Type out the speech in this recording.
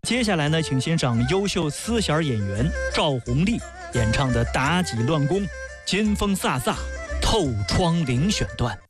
接下来呢，请欣赏优秀丝弦演员赵红丽演唱的《妲己乱宫》，金风飒飒，透窗棂选段。